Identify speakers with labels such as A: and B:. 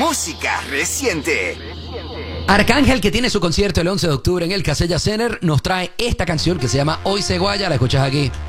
A: Música reciente.
B: Arcángel, que tiene su concierto el 11 de octubre en el Casella Center, nos trae esta canción que se llama Hoy se guaya. La escuchas aquí.